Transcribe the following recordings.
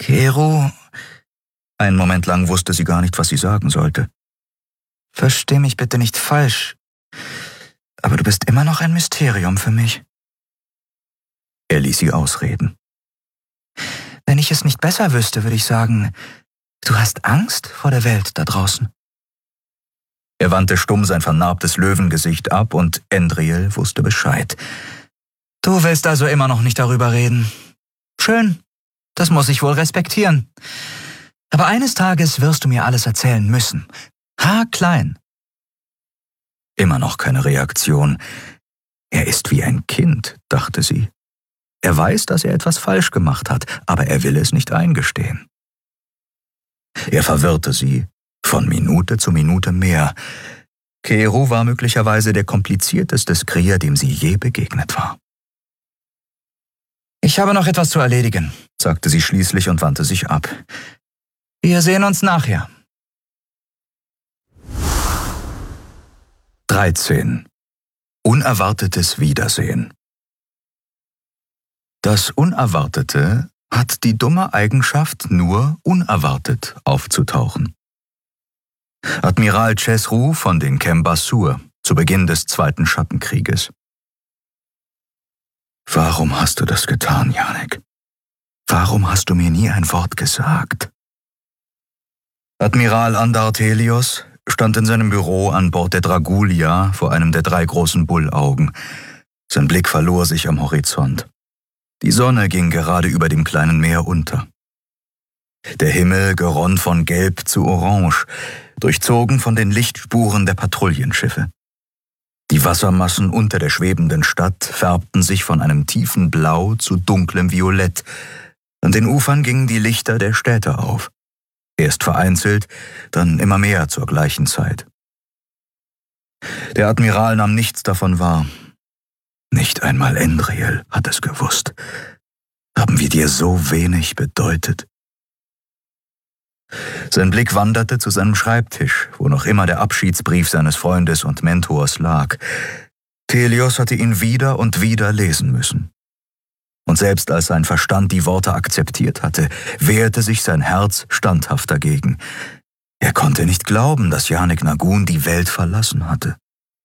Keru? Einen Moment lang wusste sie gar nicht, was sie sagen sollte. Versteh mich bitte nicht falsch, aber du bist immer noch ein Mysterium für mich. Er ließ sie ausreden. Wenn ich es nicht besser wüsste, würde ich sagen, du hast Angst vor der Welt da draußen. Er wandte stumm sein vernarbtes Löwengesicht ab und Endriel wusste Bescheid. Du willst also immer noch nicht darüber reden. Schön, das muss ich wohl respektieren. Aber eines Tages wirst du mir alles erzählen müssen. Haarklein. Immer noch keine Reaktion. Er ist wie ein Kind, dachte sie. Er weiß, dass er etwas falsch gemacht hat, aber er will es nicht eingestehen. Er verwirrte sie, von Minute zu Minute mehr. Keru war möglicherweise der komplizierteste Skrier, dem sie je begegnet war. Ich habe noch etwas zu erledigen, sagte sie schließlich und wandte sich ab. Wir sehen uns nachher. 13. Unerwartetes Wiedersehen. Das Unerwartete hat die dumme Eigenschaft, nur unerwartet aufzutauchen. Admiral Chesru von den Kembasur zu Beginn des Zweiten Schattenkrieges. Warum hast du das getan, Janek? Warum hast du mir nie ein Wort gesagt? Admiral Andartelios stand in seinem Büro an Bord der Dragulia vor einem der 3 großen Bullaugen. Sein Blick verlor sich am Horizont. Die Sonne ging gerade über dem kleinen Meer unter. Der Himmel geronn von Gelb zu Orange, durchzogen von den Lichtspuren der Patrouillenschiffe. Die Wassermassen unter der schwebenden Stadt färbten sich von einem tiefen Blau zu dunklem Violett. An den Ufern gingen die Lichter der Städte auf. Erst vereinzelt, dann immer mehr zur gleichen Zeit. Der Admiral nahm nichts davon wahr. Nicht einmal Endriel hat es gewusst. Haben wir dir so wenig bedeutet? Sein Blick wanderte zu seinem Schreibtisch, wo noch immer der Abschiedsbrief seines Freundes und Mentors lag. Telios hatte ihn wieder und wieder lesen müssen. Und selbst als sein Verstand die Worte akzeptiert hatte, wehrte sich sein Herz standhaft dagegen. Er konnte nicht glauben, dass Janek Nagun die Welt verlassen hatte.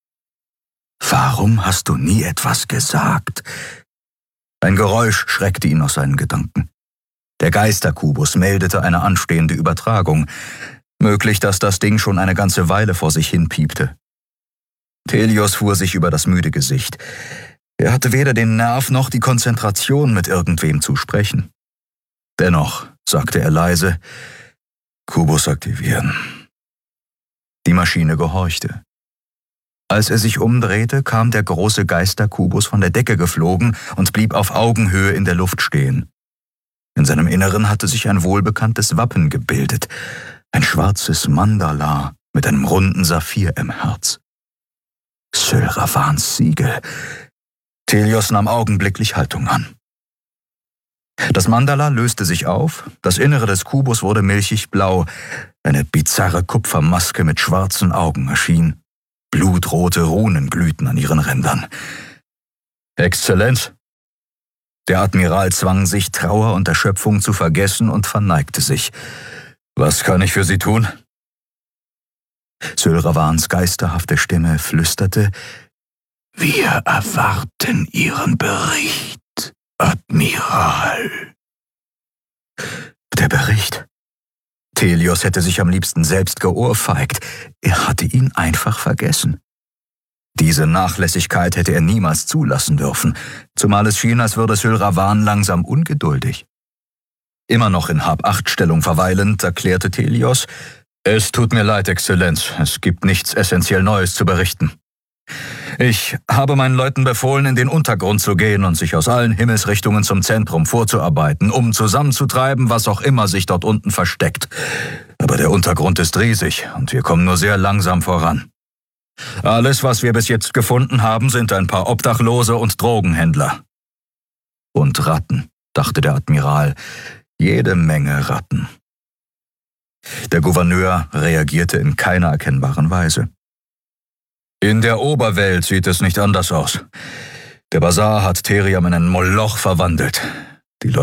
Warum hast du nie etwas gesagt? Ein Geräusch schreckte ihn aus seinen Gedanken. Der Geisterkubus meldete eine anstehende Übertragung. Möglich, dass das Ding schon eine ganze Weile vor sich hin piepte. Telios fuhr sich über das müde Gesicht. Er hatte weder den Nerv noch die Konzentration, mit irgendwem zu sprechen. Dennoch, sagte er leise, Kubus aktivieren. Die Maschine gehorchte. Als er sich umdrehte, kam der große Geisterkubus von der Decke geflogen und blieb auf Augenhöhe in der Luft stehen. In seinem Inneren hatte sich ein wohlbekanntes Wappen gebildet, ein schwarzes Mandala mit einem runden Saphir im Herz. Syl Ravans Siegel. Telios nahm augenblicklich Haltung an. Das Mandala löste sich auf, das Innere des Kubus wurde milchig blau, eine bizarre Kupfermaske mit schwarzen Augen erschien. Blutrote Runen glühten an ihren Rändern. Exzellenz! Der Admiral zwang sich, Trauer und Erschöpfung zu vergessen und verneigte sich. Was kann ich für Sie tun? Syl Ravans geisterhafte Stimme flüsterte, Wir erwarten Ihren Bericht, Admiral. Der Bericht? Telios hätte sich am liebsten selbst geohrfeigt. Er hatte ihn einfach vergessen. Diese Nachlässigkeit hätte er niemals zulassen dürfen, zumal es schien, als würde Syl Ravan langsam ungeduldig. Immer noch in Hab-Acht-Stellung verweilend, erklärte Telios, Es tut mir leid, Exzellenz, es gibt nichts essentiell Neues zu berichten. Ich habe meinen Leuten befohlen, in den Untergrund zu gehen und sich aus allen Himmelsrichtungen zum Zentrum vorzuarbeiten, um zusammenzutreiben, was auch immer sich dort unten versteckt. Aber der Untergrund ist riesig und wir kommen nur sehr langsam voran. Alles, was wir bis jetzt gefunden haben, sind ein paar Obdachlose und Drogenhändler. Und Ratten, dachte der Admiral, jede Menge Ratten. Der Gouverneur reagierte in keiner erkennbaren Weise. In der Oberwelt sieht es nicht anders aus. Der Basar hat Theriam in einen Moloch verwandelt.